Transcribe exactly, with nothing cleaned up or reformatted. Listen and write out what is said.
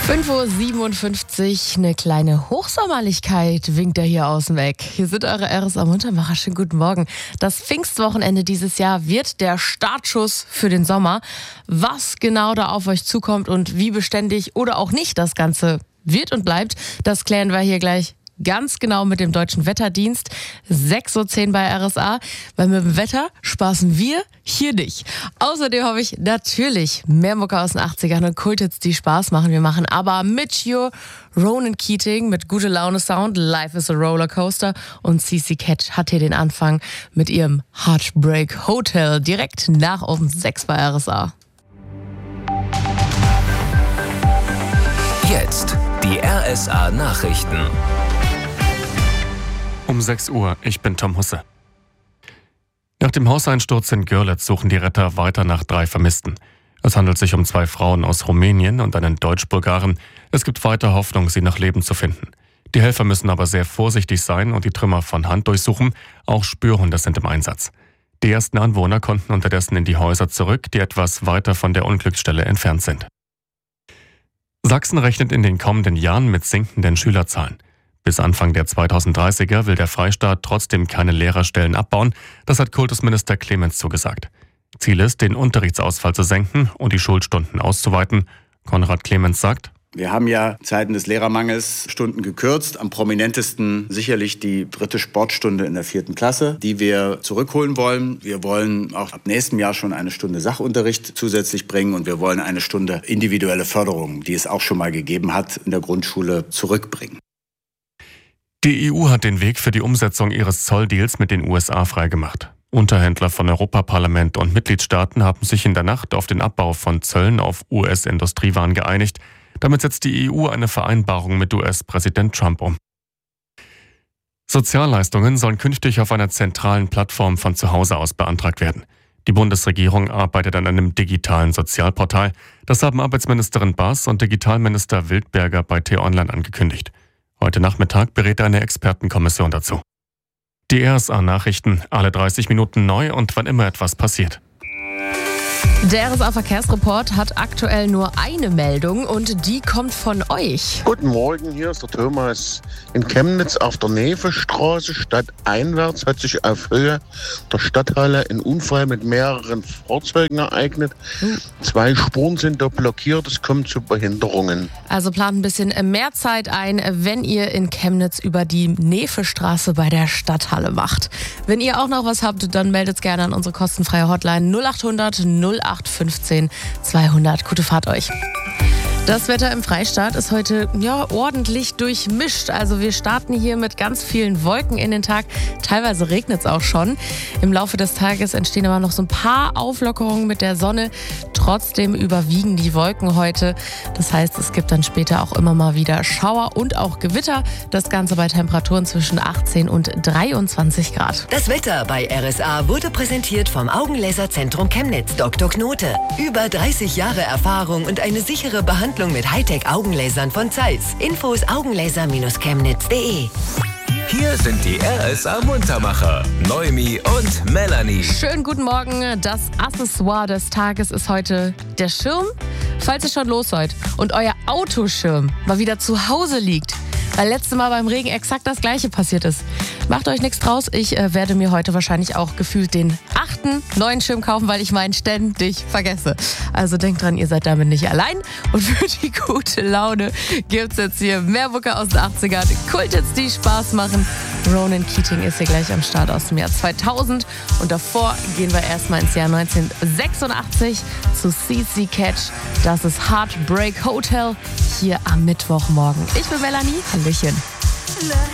fünf Uhr siebenundfünfzig, eine kleine Hochsommerlichkeit winkt er hier außen weg. Hier sind eure R S A-Muntermacher. Schönen guten Morgen. Das Pfingstwochenende dieses Jahr wird der Startschuss für den Sommer. Was genau da auf euch zukommt und wie beständig oder auch nicht das Ganze wird und bleibt, das klären wir hier gleich ganz genau mit dem Deutschen Wetterdienst. sechs Uhr zehn bei R S A, weil mit dem Wetter spaßen wir hier nicht. Außerdem habe ich natürlich mehr Mucke aus den achtzigern und Kulthits, die Spaß machen. Wir machen aber mit Your Ronan Keating mit Gute Laune Sound, Life is a Rollercoaster, und C C Catch hat hier den Anfang mit ihrem Heartbreak Hotel direkt nach um sechs bei R S A. Jetzt die R S A-Nachrichten. Um sechs Uhr, ich bin Tom Husse. Nach dem Hauseinsturz in Görlitz suchen die Retter weiter nach drei Vermissten. Es handelt sich um zwei Frauen aus Rumänien und einen Deutsch-Bulgaren. Es gibt weiter Hoffnung, sie nach Leben zu finden. Die Helfer müssen aber sehr vorsichtig sein und die Trümmer von Hand durchsuchen. Auch Spürhunde sind im Einsatz. Die ersten Anwohner konnten unterdessen in die Häuser zurück, die etwas weiter von der Unglücksstelle entfernt sind. Sachsen rechnet in den kommenden Jahren mit sinkenden Schülerzahlen. Bis Anfang der zweitausenddreißiger will der Freistaat trotzdem keine Lehrerstellen abbauen. Das hat Kultusminister Clemens zugesagt. Ziel ist, den Unterrichtsausfall zu senken und die Schulstunden auszuweiten. Konrad Clemens sagt: Wir haben ja in Zeiten des Lehrermangels Stunden gekürzt. Am prominentesten sicherlich die dritte Sportstunde in der vierten Klasse, die wir zurückholen wollen. Wir wollen auch ab nächstem Jahr schon eine Stunde Sachunterricht zusätzlich bringen und wir wollen eine Stunde individuelle Förderung, die es auch schon mal gegeben hat, in der Grundschule zurückbringen. Die E U hat den Weg für die Umsetzung ihres Zolldeals mit den U S A freigemacht. Unterhändler von Europaparlament und Mitgliedstaaten haben sich in der Nacht auf den Abbau von Zöllen auf U S-Industriewaren geeinigt. Damit setzt die E U eine Vereinbarung mit U S-Präsident Trump um. Sozialleistungen sollen künftig auf einer zentralen Plattform von zu Hause aus beantragt werden. Die Bundesregierung arbeitet an einem digitalen Sozialportal. Das haben Arbeitsministerin Baas und Digitalminister Wildberger bei T-Online angekündigt. Heute Nachmittag berät eine Expertenkommission dazu. Die R S A-Nachrichten, alle dreißig Minuten neu und wann immer etwas passiert. Der R S A-Verkehrsreport hat aktuell nur eine Meldung und die kommt von euch. Guten Morgen, hier ist der Thomas. In Chemnitz auf der Nevestraße stadteinwärts hat sich auf Höhe der Stadthalle ein Unfall mit mehreren Fahrzeugen ereignet. Hm. Zwei Spuren sind da blockiert, es kommt zu Behinderungen. Also plant ein bisschen mehr Zeit ein, wenn ihr in Chemnitz über die Nevestraße bei der Stadthalle macht. Wenn ihr auch noch was habt, dann meldet es gerne an unsere kostenfreie Hotline null acht hundert null acht fünfzehn zweihundert. Gute Fahrt euch. Das Wetter im Freistaat ist heute ja ordentlich durchmischt. Also wir starten hier mit ganz vielen Wolken in den Tag. Teilweise regnet es auch schon. Im Laufe des Tages entstehen aber noch so ein paar Auflockerungen mit der Sonne. Trotzdem überwiegen die Wolken heute. Das heißt, es gibt dann später auch immer mal wieder Schauer und auch Gewitter. Das Ganze bei Temperaturen zwischen achtzehn und dreiundzwanzig Grad. Das Wetter bei R S A wurde präsentiert vom Augenlaserzentrum Chemnitz, Doktor Knote. Über dreißig Jahre Erfahrung und eine sichere Behandlung mit Hightech-Augenlasern von Zeiss. Infos augenlaser Bindestrich chemnitz punkt de. Hier sind die R S A-Muntermacher, Noemi und Melanie. Schönen guten Morgen. Das Accessoire des Tages ist heute der Schirm. Falls ihr schon los seid und euer Autoschirm mal wieder zu Hause liegt, weil letztes Mal beim Regen exakt das Gleiche passiert ist. Macht euch nichts draus. Ich äh, werde mir heute wahrscheinlich auch gefühlt den achten neuen Schirm kaufen, weil ich meinen ständig vergesse. Also denkt dran, ihr seid damit nicht allein. Und für die gute Laune gibt's jetzt hier mehr Mucke aus den achtzigern. Kulthits, die Spaß machen. Ronan Keating ist hier gleich am Start aus dem Jahr zweitausend. Und davor gehen wir erstmal ins Jahr neunzehnhundertsechsundachtzig zu C C Catch. Das ist Heartbreak Hotel hier am Mittwochmorgen. Ich bin Melanie. Hallöchen.